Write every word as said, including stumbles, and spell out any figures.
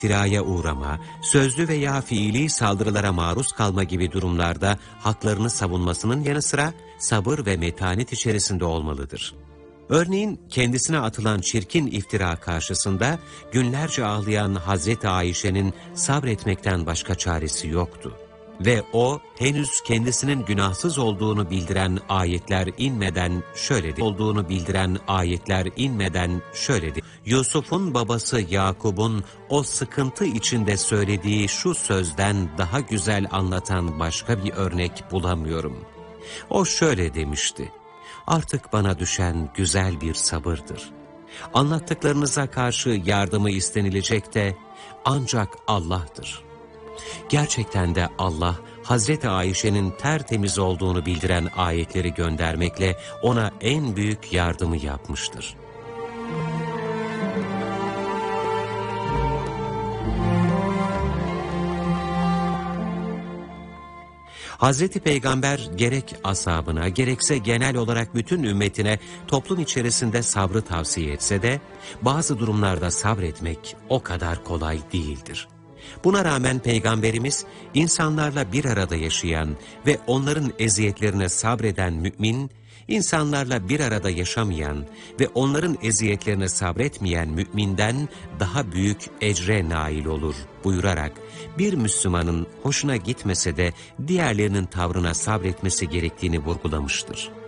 İftiraya uğrama, sözlü veya fiili saldırılara maruz kalma gibi durumlarda haklarını savunmasının yanı sıra sabır ve metanet içerisinde olmalıdır. Örneğin kendisine atılan çirkin iftira karşısında günlerce ağlayan Hazreti Ayşe'nin sabretmekten başka çaresi yoktu. Ve o henüz kendisinin günahsız olduğunu bildiren ayetler inmeden şöyle dedi. Olduğunu bildiren ayetler inmeden şöyle dedi. Yusuf'un babası Yakub'un o sıkıntı içinde söylediği şu sözden daha güzel anlatan başka bir örnek bulamıyorum. O şöyle demişti. Artık bana düşen güzel bir sabırdır. Anlattıklarınıza karşı yardımı istenilecek de ancak Allah'tır. Gerçekten de Allah, Hazreti Ayşe'nin tertemiz olduğunu bildiren ayetleri göndermekle ona en büyük yardımı yapmıştır. Hazreti Peygamber gerek ashabına gerekse genel olarak bütün ümmetine toplum içerisinde sabrı tavsiye etse de bazı durumlarda sabretmek o kadar kolay değildir. Buna rağmen Peygamberimiz insanlarla bir arada yaşayan ve onların eziyetlerine sabreden mümin, insanlarla bir arada yaşamayan ve onların eziyetlerine sabretmeyen müminden daha büyük ecre nail olur buyurarak bir Müslümanın hoşuna gitmese de diğerlerinin tavrına sabretmesi gerektiğini vurgulamıştır.